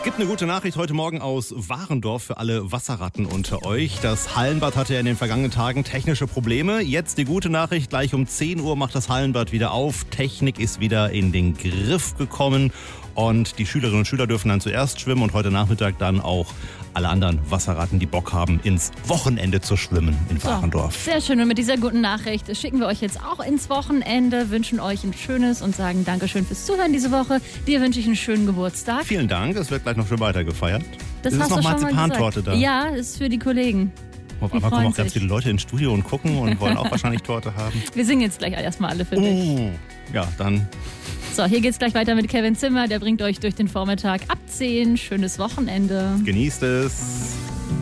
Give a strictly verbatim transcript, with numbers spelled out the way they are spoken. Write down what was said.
gibt eine gute Nachricht heute Morgen aus Warendorf für alle Wasserratten unter euch. Das Hallenbad hatte ja in den vergangenen Tagen technische Probleme. Jetzt die gute Nachricht, gleich um zehn Uhr macht das Hallenbad wieder auf. Technik ist wieder in den Griff gekommen und die Schülerinnen und Schüler dürfen dann zuerst schwimmen und heute Nachmittag dann auch alle anderen Wasserratten, die Bock haben, ins Wochenende zu schwimmen in Warendorf. So, sehr schön. Und mit dieser guten Nachricht schicken wir euch jetzt auch ins Wochenende, wünschen euch ein schönes und sagen Dankeschön fürs Zuhören diese Woche. Dir wünsche ich einen schönen Geburtstag. Vielen Dank, es wird gleich noch schön weiter gefeiert. Das ist hast noch du schon mal Marzipantorte gesagt. da. Ja, ist für die Kollegen. Auf Die einmal kommen freuen auch ganz sich. viele Leute ins Studio und gucken und wollen auch wahrscheinlich Torte haben. Wir singen jetzt gleich erstmal alle für dich. Oh, ja, dann So, hier geht's gleich weiter mit Kevin Zimmer. Der bringt euch durch den Vormittag ab zehn. Schönes Wochenende. genießt es.